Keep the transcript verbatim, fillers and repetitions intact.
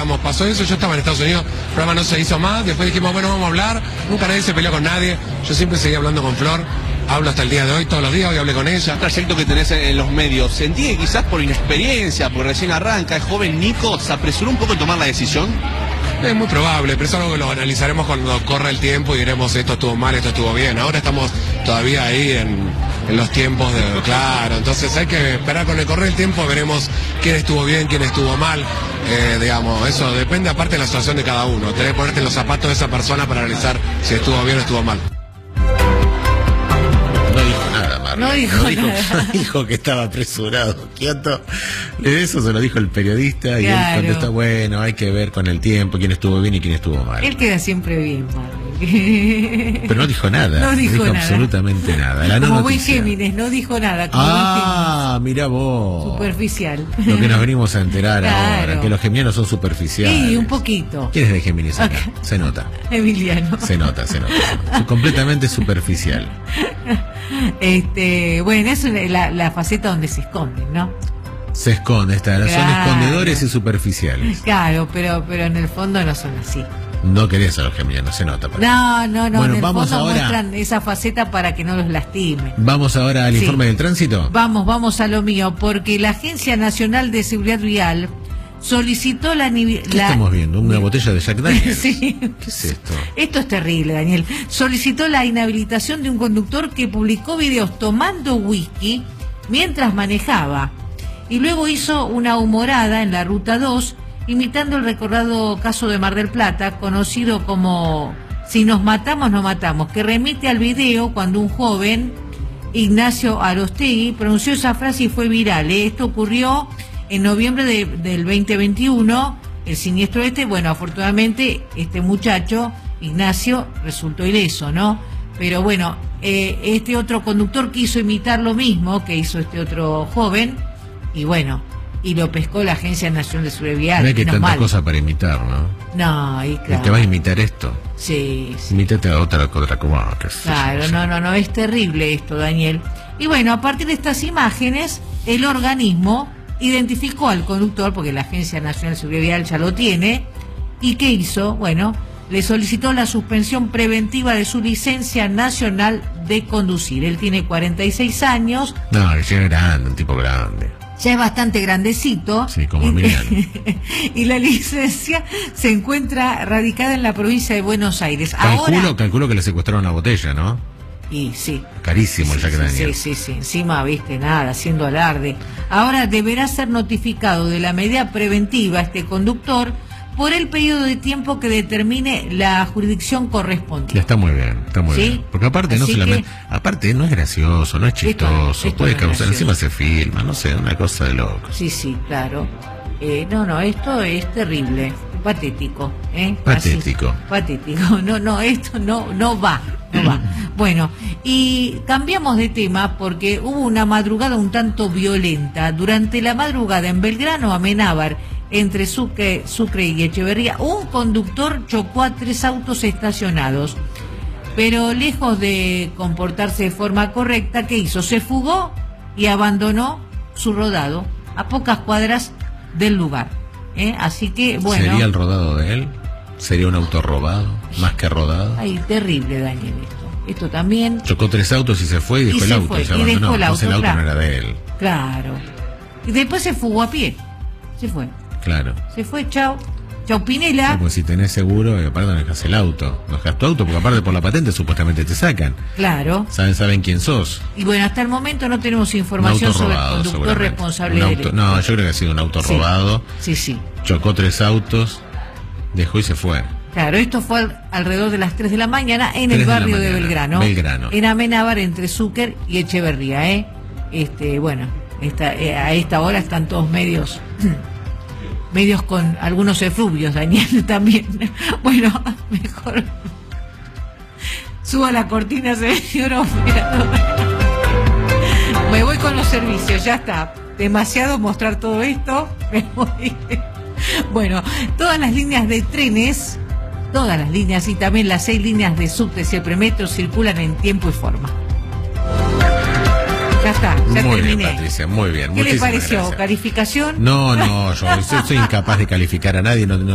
digamos, pasó eso, yo estaba en Estados Unidos, el programa no se hizo más, después dijimos, bueno, vamos a hablar, nunca nadie se peleó con nadie, yo siempre seguí hablando con Flor, hablo hasta el día de hoy, todos los días, hoy hablé con ella. El trayecto que tenés en los medios, ¿sentí que quizás por inexperiencia, porque recién arranca, es joven Nico, se apresuró un poco en tomar la decisión? Es muy probable, pero es algo que lo analizaremos cuando corra el tiempo y diremos esto estuvo mal, esto estuvo bien. Ahora estamos todavía ahí en, en los tiempos de... Claro, entonces hay que esperar con el correr el tiempo, veremos quién estuvo bien, quién estuvo mal. Eh, digamos, eso depende aparte de la situación de cada uno. Tenés que ponerte en los zapatos de esa persona para analizar si estuvo bien o estuvo mal. No dijo nada, Mario. No dijo no dijo, nada. no dijo que estaba apresurado, quieto. Eso se lo dijo el periodista y Claro. él contestó, bueno, hay que ver con el tiempo quién estuvo bien y quién estuvo mal. Él queda siempre bien, Mario. Pero no dijo nada. No dijo nada. absolutamente nada. La no Como buen noticia. Géminis, no dijo nada. Como Ah, mira buen vos. Géminis. Superficial. Lo que nos venimos a enterar Claro. ahora, que los geminianos son superficiales. Sí, un poquito. ¿Quién es de Géminis acá? Acá. Se nota. Emiliano. Se nota, se nota. Se nota. Completamente superficial. Este, bueno, eso es la, la faceta donde se esconden, ¿no? Se esconde, está, son Claro. escondedores y superficiales. Claro, pero, pero en el fondo no son así. No querés a los geminianos, se nota. para mí. No, no, no. Bueno, en el vamos fondo ahora- muestran esa faceta para que no los lastimen. Vamos ahora al Sí. informe del tránsito. Vamos, vamos a lo mío, porque la Agencia Nacional de Seguridad Vial solicitó la... nive- ¿Qué la estamos viendo? ¿Una botella de Jack Daniels? Sí. ¿Qué es esto? Esto es terrible, Daniel. Solicitó la inhabilitación de un conductor que publicó videos tomando whisky mientras manejaba. Y luego hizo una humorada en la Ruta dos, imitando el recordado caso de Mar del Plata, conocido como Si nos matamos, nos matamos, que remite al video cuando un joven, Ignacio Arostegui, pronunció esa frase y fue viral, ¿eh? Esto ocurrió en noviembre de- del veinte veintiuno, el siniestro este, bueno, afortunadamente este muchacho, Ignacio, resultó ileso, ¿no? Pero bueno, eh, este otro conductor quiso imitar lo mismo que hizo este otro joven, y bueno, y lo pescó la Agencia Nacional de Seguridad Vial. No hay que menos tanta mal. cosa para imitar, ¿no? No, y claro. Te vas a imitar esto. Sí, sí. Imítate a otra, otra cosa. qué sé yo, Claro, sé. no, no, no, es terrible esto, Daniel. Y bueno, a partir de estas imágenes, el organismo identificó al conductor, porque la Agencia Nacional de Seguridad Vial ya lo tiene, ¿y qué hizo? Bueno, le solicitó la suspensión preventiva de su licencia nacional de conducir. Él tiene cuarenta y seis años, No, que sea grande, un tipo grande. ya es bastante grandecito. Sí, como y, Emiliano. y la licencia se encuentra radicada en la provincia de Buenos Aires. Calculo, Ahora, calculo que le secuestraron la botella, ¿no? y sí. Carísimo el Sí, Jack sí, Daniels. sí, sí, sí, encima, viste, nada, haciendo alarde. Ahora deberá ser notificado de la medida preventiva este conductor por el periodo de tiempo que determine la jurisdicción Ya correspondiente. está muy bien, está muy ¿Sí? bien. Porque aparte no Así solamente, que- aparte no es gracioso, no es Esto- chistoso, esto puede no es causar, gracioso. encima se filma, no sé, una cosa de locos. Sí, sí, claro. Eh, no, no, esto es terrible, patético. ¿eh? Patético. Así, patético. No, no, esto no, no va, no va. Bueno, y cambiamos de tema porque hubo una madrugada un tanto violenta. Durante la madrugada en Belgrano, Amenábar, entre Sucre, Sucre y Echeverría, un conductor chocó a tres autos estacionados. Pero lejos de comportarse de forma correcta, ¿qué hizo? Se fugó y abandonó su rodado a pocas cuadras del lugar. ¿eh? Así que, bueno... ¿Sería el rodado de él? ¿Sería un auto robado? Más que rodado. Ay, terrible, Daniel, esto. Esto también, Chocó tres autos y se fue y dejó Y el se auto. fue, se y dejó abandonó. el Entonces el auto, auto no claro. era de él. claro. Y después se fugó a pie. Se fue. Claro. Se fue, chao. Chao, Pinela. Pues si tenés seguro, eh, aparte no dejas el auto. No dejas tu auto porque aparte por la patente supuestamente te sacan. Claro. Saben, saben quién sos. Y bueno, hasta el momento no tenemos Un información auto sobre el robado, conductor seguramente. responsable Un del auto- hecho. No, yo creo que ha sido un auto Sí. robado. Sí, sí. Chocó tres autos, dejó y se fue. Claro, esto fue al- alrededor de las tres de la mañana en tres el de la barrio de, mañana, Belgrano, Belgrano. en Amenábar, entre Zúcar y Echeverría, ¿eh? Este, bueno, esta, eh, a esta hora están todos medios, medios con algunos efluvios, Daniel, también. Bueno, mejor suba la cortina, señor operador. Me voy con los servicios, ya está. Demasiado mostrar todo esto. Me voy. Bueno, todas las líneas de trenes, todas las líneas y también las seis líneas de subte y el premetro circulan en tiempo y forma. Ya está, ya Muy terminé. bien, Patricia, muy bien. ¿Qué le Muchísimas pareció? gracias. ¿Calificación? No, no, yo, yo soy incapaz de calificar a nadie. No, no